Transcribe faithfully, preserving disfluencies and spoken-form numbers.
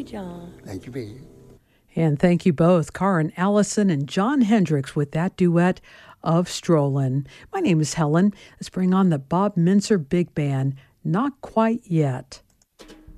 John. Thank you, baby. And thank you both, Karin Allison and John Hendricks, with that duet of Strollin'. My name is Helen. Let's bring on the Bob Mintzer Big Band, Not Quite Yet.